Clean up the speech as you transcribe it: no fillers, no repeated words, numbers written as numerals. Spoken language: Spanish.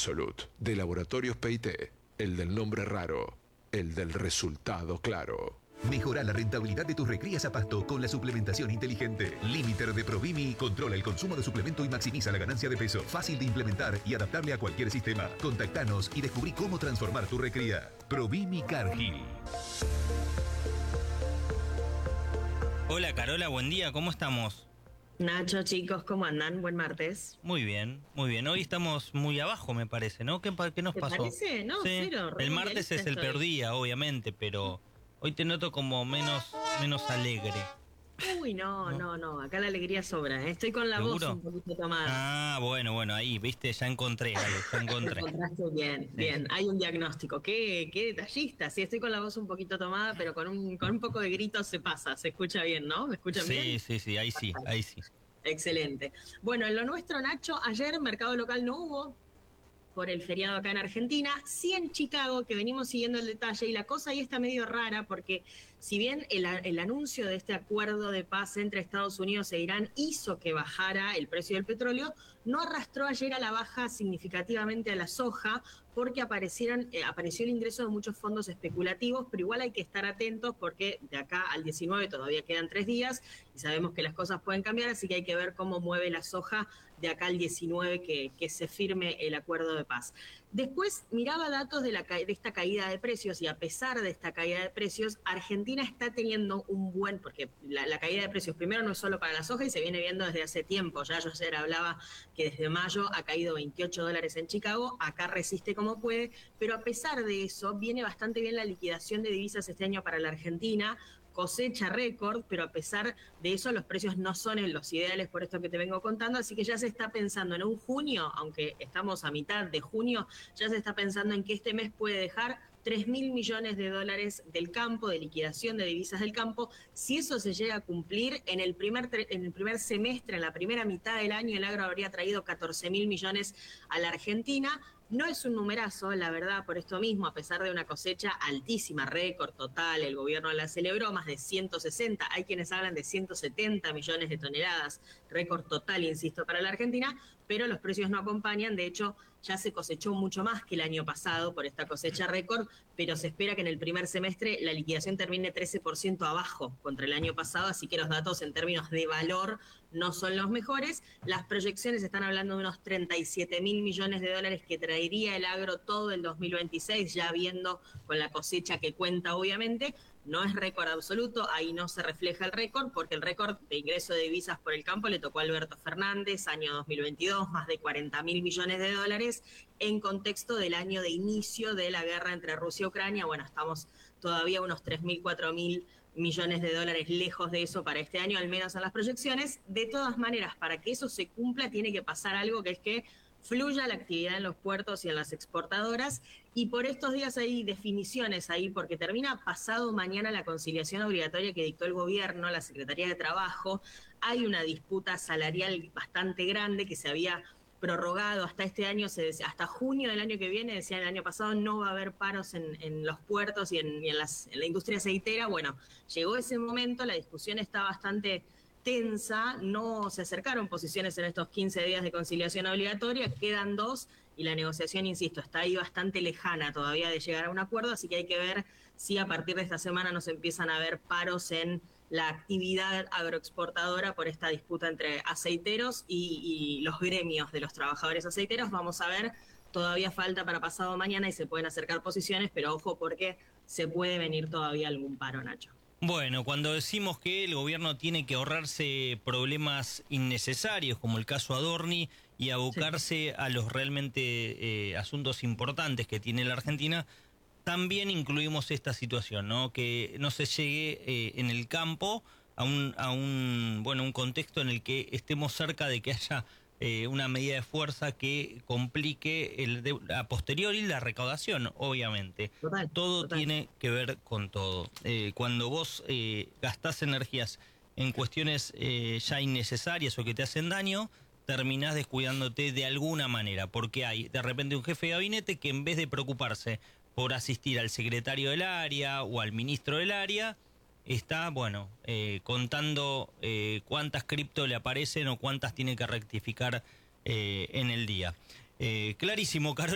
Absolute, de Laboratorios PIT, el del nombre raro, el del resultado claro. Mejora la rentabilidad de tus recrías a pasto con la suplementación inteligente. Limiter de Provimi controla el consumo de suplemento y maximiza la ganancia de peso. Fácil de implementar y adaptable a cualquier sistema. Contactanos y descubrí cómo transformar tu recría. Provimi Cargill. Hola Carola, buen día, ¿cómo estamos? Nacho, chicos, ¿cómo andan? Buen martes. Muy bien, muy bien. Hoy estamos muy abajo, me parece, ¿no? ¿Qué nos ¿Te pasó? parece? No, Sí. cero. El martes es el peor día, obviamente, pero hoy te noto como menos alegre. Uy, no. Acá la alegría sobra. Estoy con la ¿Seguro? voz un poquito tomada. Ah, bueno, ahí, viste, ya encontré algo, ya encontré. Lo encontraste bien, Sí. bien. Hay un diagnóstico. Qué detallista. Sí, estoy con la voz un poquito tomada, pero con un poco de grito se pasa. Se escucha bien, ¿no? ¿Me escuchan bien? Sí, ahí sí. Excelente. Bueno, en lo nuestro, Nacho, ayer mercado local no hubo por el feriado acá en Argentina, sí en Chicago, que venimos siguiendo el detalle, y la cosa ahí está medio rara, porque si bien el anuncio de este acuerdo de paz entre Estados Unidos e Irán hizo que bajara el precio del petróleo, no arrastró ayer a la baja significativamente a la soja, porque apareció el ingreso de muchos fondos especulativos, pero igual hay que estar atentos porque de acá al 19 todavía quedan 3 días y sabemos que las cosas pueden cambiar, así que hay que ver cómo mueve la soja de acá al 19 que se firme el acuerdo de paz. Después miraba datos de esta caída de precios y a pesar de esta caída de precios, Argentina está teniendo porque la caída de precios primero no es solo para la soja y se viene viendo desde hace tiempo. Ya yo ayer hablaba que desde mayo ha caído $28 en Chicago, acá resiste como puede, pero a pesar de eso viene bastante bien la liquidación de divisas este año para la Argentina, cosecha récord, pero a pesar de eso los precios no son en los ideales por esto que te vengo contando, así que ya se está pensando en un junio, aunque estamos a mitad de junio, ya se está pensando en que este mes puede dejar 3.000 millones de dólares del campo, de liquidación de divisas del campo. Si eso se llega a cumplir, en el primer semestre, en la primera mitad del año, el agro habría traído 14.000 millones a la Argentina. No es un numerazo, la verdad, por esto mismo, a pesar de una cosecha altísima, récord total, el gobierno la celebró, más de 160, hay quienes hablan de 170 millones de toneladas, récord total, insisto, para la Argentina, pero los precios no acompañan, de hecho, ya se cosechó mucho más que el año pasado por esta cosecha récord, pero se espera que en el primer semestre la liquidación termine 13% abajo contra el año pasado, así que los datos en términos de valor no son los mejores. Las proyecciones están hablando de unos 37.000 millones de dólares que traería el agro todo el 2026, ya viendo con la cosecha que cuenta obviamente. No es récord absoluto, ahí no se refleja el récord, porque el récord de ingreso de divisas por el campo le tocó a Alberto Fernández, año 2022, más de 40.000 millones de dólares, en contexto del año de inicio de la guerra entre Rusia y Ucrania. Bueno, estamos todavía unos 3.000, 4.000 millones de dólares lejos de eso para este año, al menos en las proyecciones. De todas maneras, para que eso se cumpla, tiene que pasar algo, que es que fluya la actividad en los puertos y en las exportadoras, y por estos días hay definiciones ahí, porque termina pasado mañana la conciliación obligatoria que dictó el gobierno, la Secretaría de Trabajo. Hay una disputa salarial bastante grande que se había prorrogado hasta este año, hasta junio del año que viene, decían el año pasado no va a haber paros en los puertos y en la industria aceitera. Bueno, llegó ese momento, la discusión está bastante tensa, no se acercaron posiciones en estos 15 días de conciliación obligatoria, quedan 2 y la negociación, insisto, está ahí bastante lejana todavía de llegar a un acuerdo, así que hay que ver si a partir de esta semana nos empiezan a ver paros en la actividad agroexportadora por esta disputa entre aceiteros y los gremios de los trabajadores aceiteros. Vamos a ver, todavía falta para pasado mañana y se pueden acercar posiciones, pero ojo porque se puede venir todavía algún paro, Nacho. Bueno, cuando decimos que el gobierno tiene que ahorrarse problemas innecesarios, como el caso Adorni, y abocarse a los realmente asuntos importantes que tiene la Argentina, también incluimos esta situación, ¿no? Que no se llegue en el campo a un contexto en el que estemos cerca de que haya una medida de fuerza que complique a posteriori la recaudación, obviamente. Todo tiene que ver con todo. Cuando vos gastás energías en cuestiones ya innecesarias o que te hacen daño, terminás descuidándote de alguna manera, porque hay de repente un jefe de gabinete que en vez de preocuparse por asistir al secretario del área o al ministro del área, está, contando cuántas cripto le aparecen o cuántas tiene que rectificar en el día. Clarísimo, Carol.